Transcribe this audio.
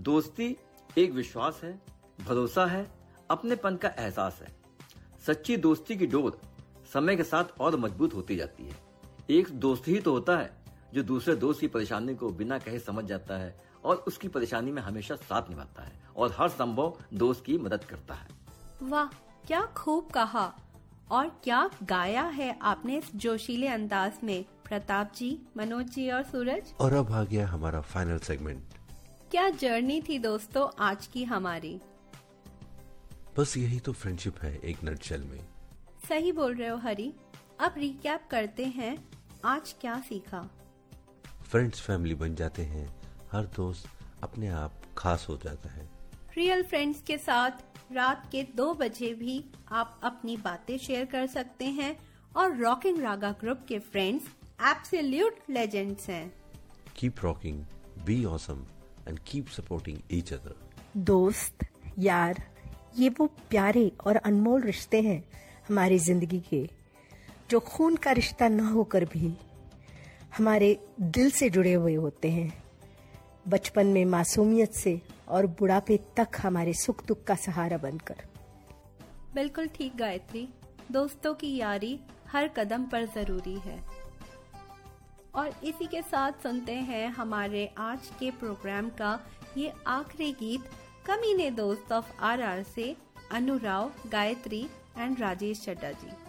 दोस्ती एक विश्वास है, भरोसा है, अपनेपन का एहसास है। सच्ची दोस्ती की डोर समय के साथ और मजबूत होती जाती है। एक दोस्त ही तो होता है जो दूसरे दोस्त की परेशानी को बिना कहे समझ जाता है और उसकी परेशानी में हमेशा साथ निभाता है और हर संभव दोस्त की मदद करता है। वाह, क्या खूब कहा और क्या गाया है आपने इस जोशीले अंदाज में प्रताप जी, मनोज जी और सूरज। और अब आ गया हमारा फाइनल सेगमेंट। क्या जर्नी थी दोस्तों आज की हमारी। बस यही तो फ्रेंडशिप है एक नटशेल में। सही बोल रहे हो हरी। अब रिकैप करते हैं, आज क्या सीखा। फ्रेंड्स फैमिली बन जाते हैं, हर दोस्त अपने आप खास हो जाता है। रियल फ्रेंड्स के साथ रात के 2 बजे भी आप अपनी बातें शेयर कर सकते हैं और रॉकिंग रागा ग्रुप के फ्रेंड्स एब्सोल्यूट लेजेंड्स हैं। Keep rocking, be awesome and keep supporting each other. दोस्त, यार, ये वो प्यारे और अनमोल रिश्ते हैं हमारी जिंदगी के, जो खून का रिश्ता न होकर भी हमारे दिल से जुड़े हुए होते हैं। बचपन में मासूमियत से और बुढ़ापे तक हमारे सुख दुख का सहारा बनकर। बिल्कुल ठीक गायत्री, दोस्तों की यारी हर कदम पर जरूरी है। और इसी के साथ सुनते हैं हमारे आज के प्रोग्राम का ये आखिरी गीत, कमीने दोस्त ऑफ आरआर से अनुराव, गायत्री एंड राजेश चड्डा जी।